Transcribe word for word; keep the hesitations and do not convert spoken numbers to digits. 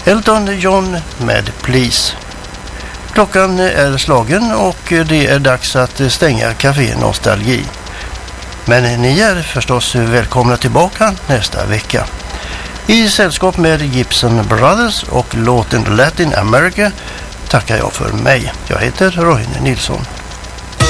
Elton John med Please. Klockan är slagen och det är dags att stänga Café Nostalgi. Men ni är förstås välkomna tillbaka nästa vecka. I sällskap med Gibson Brothers och låten Latin America tackar jag för mig. Jag heter Roine Nilsson.